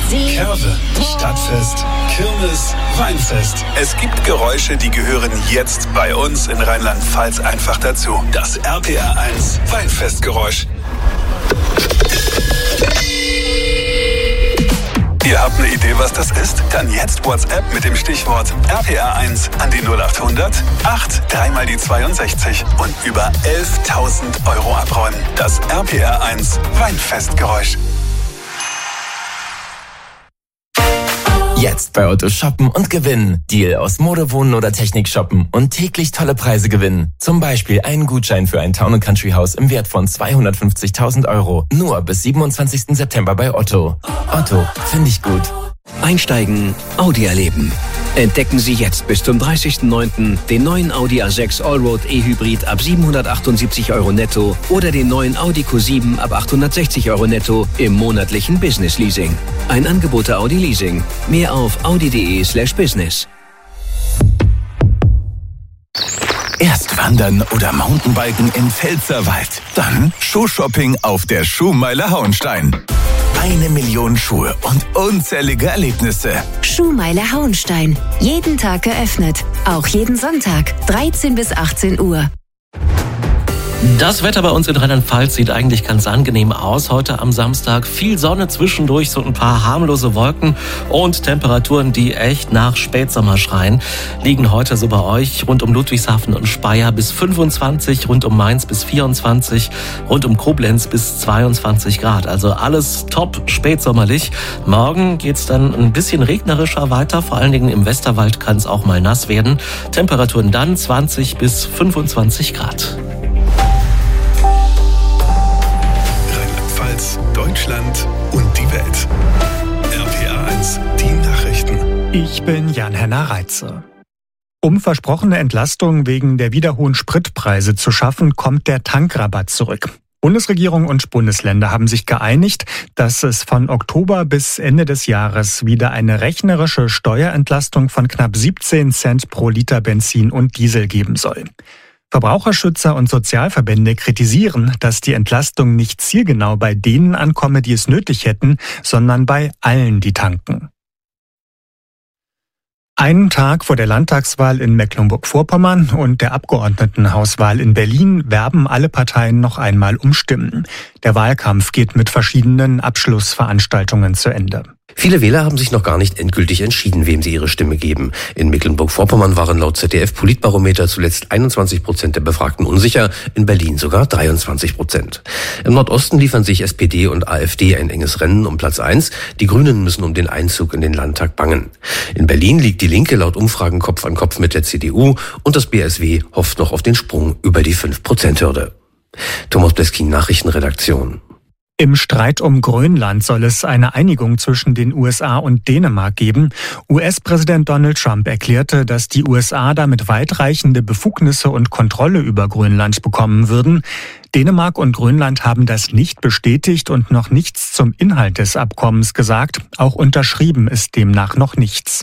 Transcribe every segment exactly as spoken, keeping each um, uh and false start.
Curve, Stadtfest, Kirmes, Weinfest. Es gibt Geräusche, die gehören jetzt bei uns in Rheinland-Pfalz einfach dazu. Das R P R eins Weinfestgeräusch. Ihr habt eine Idee, was das ist? Dann jetzt WhatsApp mit dem Stichwort R P R eins an die null acht hundert acht drei mal die zweiundsechzig und über elftausend Euro abräumen. Das R P R eins Weinfestgeräusch. Jetzt bei Otto shoppen und gewinnen. Deal aus Mode, Wohnen oder Technik shoppen und täglich tolle Preise gewinnen. Zum Beispiel einen Gutschein für ein Town and Country Haus im Wert von zweihundertfünfzigtausend Euro. Nur bis siebenundzwanzigsten September bei Otto. Otto, finde ich gut. Einsteigen, Audi erleben. Entdecken Sie jetzt bis zum dreißigsten neunten den neuen Audi A sechs Allroad E-Hybrid ab siebenhundertachtundsiebzig Euro netto oder den neuen Audi Q sieben ab achthundertsechzig Euro netto im monatlichen Business Leasing. Ein Angebot der Audi Leasing. Mehr auf audi.de slash business. Erst wandern oder Mountainbiken im Pfälzerwald. Dann Schuhshopping auf der Schuhmeile Hauenstein. Eine Million Schuhe und unzählige Erlebnisse. Schuhmeile Hauenstein. Jeden Tag geöffnet. Auch jeden Sonntag. dreizehn bis achtzehn Uhr. Das Wetter bei uns in Rheinland-Pfalz sieht eigentlich ganz angenehm aus. Heute am Samstag viel Sonne, zwischendurch so ein paar harmlose Wolken und Temperaturen, die echt nach Spätsommer schreien, liegen heute so bei euch rund um Ludwigshafen und Speyer bis fünfundzwanzig, rund um Mainz bis vierundzwanzig, rund um Koblenz bis zweiundzwanzig Grad. Also alles top spätsommerlich. Morgen geht's dann ein bisschen regnerischer weiter, vor allen Dingen im Westerwald kann es auch mal nass werden. Temperaturen dann zwanzig bis fünfundzwanzig Grad. Deutschland und die Welt. R P R eins, die Nachrichten. Ich bin Jan-Henner Reitze. Um versprochene Entlastung wegen der wieder hohen Spritpreise zu schaffen, kommt der Tankrabatt zurück. Bundesregierung und Bundesländer haben sich geeinigt, dass es von Oktober bis Ende des Jahres wieder eine rechnerische Steuerentlastung von knapp siebzehn Cent pro Liter Benzin und Diesel geben soll. Verbraucherschützer und Sozialverbände kritisieren, dass die Entlastung nicht zielgenau bei denen ankomme, die es nötig hätten, sondern bei allen, die tanken. Einen Tag vor der Landtagswahl in Mecklenburg-Vorpommern und der Abgeordnetenhauswahl in Berlin werben alle Parteien noch einmal um Stimmen. Der Wahlkampf geht mit verschiedenen Abschlussveranstaltungen zu Ende. Viele Wähler haben sich noch gar nicht endgültig entschieden, wem sie ihre Stimme geben. In Mecklenburg-Vorpommern waren laut Z D F-Politbarometer zuletzt einundzwanzig Prozent der Befragten unsicher, in Berlin sogar dreiundzwanzig Prozent. Im Nordosten liefern sich S P D und A f D ein enges Rennen um Platz eins. Die Grünen müssen um den Einzug in den Landtag bangen. In Berlin liegt die Linke laut Umfragen Kopf an Kopf mit der C D U und das B S W hofft noch auf den Sprung über die fünf Prozent Hürde. Thomas Bleskin, Nachrichtenredaktion. Im Streit um Grönland soll es eine Einigung zwischen den U S A und Dänemark geben. U S-Präsident Donald Trump erklärte, dass die U S A damit weitreichende Befugnisse und Kontrolle über Grönland bekommen würden. Dänemark und Grönland haben das nicht bestätigt und noch nichts zum Inhalt des Abkommens gesagt. Auch unterschrieben ist demnach noch nichts.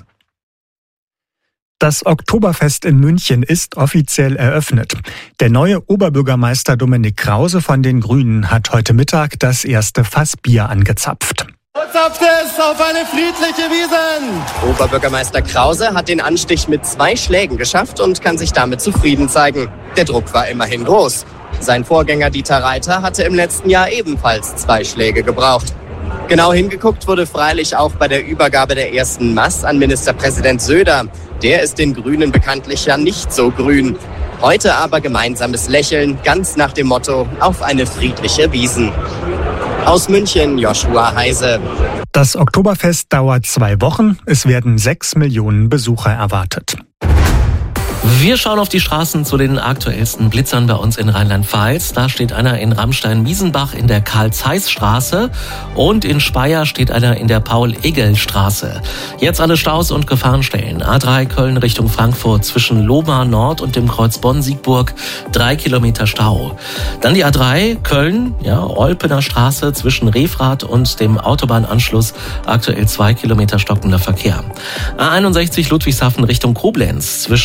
Das Oktoberfest in München ist offiziell eröffnet. Der neue Oberbürgermeister Dominik Krause von den Grünen hat heute Mittag das erste Fass Bier angezapft. Zapft es auf eine friedliche Wiesn! Oberbürgermeister Krause hat den Anstich mit zwei Schlägen geschafft und kann sich damit zufrieden zeigen. Der Druck war immerhin groß. Sein Vorgänger Dieter Reiter hatte im letzten Jahr ebenfalls zwei Schläge gebraucht. Genau hingeguckt wurde freilich auch bei der Übergabe der ersten Maß an Ministerpräsident Söder. Der ist den Grünen bekanntlich ja nicht so grün. Heute aber gemeinsames Lächeln, ganz nach dem Motto, auf eine friedliche Wiesn. Aus München, Joshua Heise. Das Oktoberfest dauert zwei Wochen. Es werden sechs Millionen Besucher erwartet. Wir schauen auf die Straßen zu den aktuellsten Blitzern bei uns in Rheinland-Pfalz. Da steht einer in Ramstein-Miesenbach in der Karl-Zeiss-Straße und in Speyer steht einer in der Paul-Egel-Straße. Jetzt alle Staus und Gefahrenstellen. A drei Köln Richtung Frankfurt zwischen Lohmar Nord und dem Kreuz Bonn-Siegburg drei Kilometer Stau. Dann die A drei Köln, ja, Olpener Straße zwischen Refrath und dem Autobahnanschluss aktuell zwei Kilometer stockender Verkehr. A einundsechzig Ludwigshafen Richtung Koblenz zwischen Worms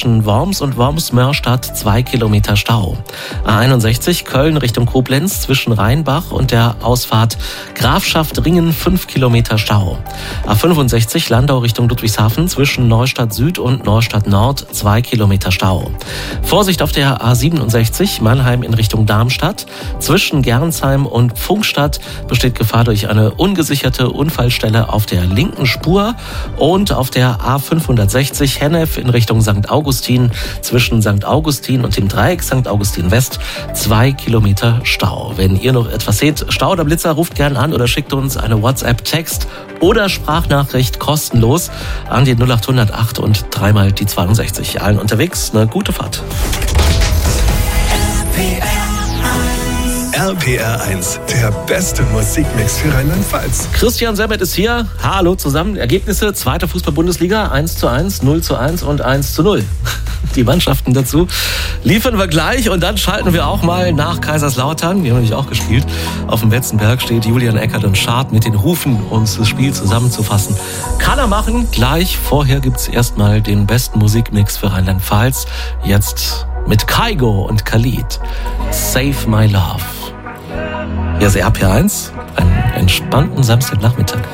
Worms und Worms-Mörstadt zwei Kilometer Stau. A einundsechzig Köln Richtung Koblenz zwischen Rheinbach und der Ausfahrt Grafschaft-Ringen fünf Kilometer Stau. A fünfundsechzig Landau Richtung Ludwigshafen zwischen Neustadt Süd und Neustadt Nord zwei Kilometer Stau. Vorsicht auf der A siebenundsechzig Mannheim in Richtung Darmstadt. Zwischen Gernsheim und Pfungstadt besteht Gefahr durch eine ungesicherte Unfallstelle auf der linken Spur. Und auf der A fünfhundertsechzig Hennef in Richtung Sankt Augustin zwischen Sankt Augustin und dem Dreieck Sankt Augustin West zwei Kilometer Stau. Wenn ihr noch etwas seht, Stau oder Blitzer, ruft gern an oder schickt uns eine WhatsApp-Text oder Sprachnachricht kostenlos an die null acht null null acht und dreimal die zweiundsechzig. Allen unterwegs eine gute Fahrt. R P R eins, der beste Musikmix für Rheinland-Pfalz. Christian Semmert ist hier. Hallo zusammen. Ergebnisse: zweite Fußball-Bundesliga, eins zu eins, null zu eins und eins zu null. Die Mannschaften dazu liefern wir gleich und dann schalten wir auch mal nach Kaiserslautern. Die haben nämlich auch gespielt. Auf dem Betzenberg steht Julian Eckert und Schad mit den Hufen, um das Spiel zusammenzufassen. Kann er machen. Gleich. Vorher gibt's erstmal den besten Musikmix für Rheinland-Pfalz. Jetzt mit Kaigo und Khalid. Save My Love. Hier ist R P R eins, einen entspannten Samstagnachmittag.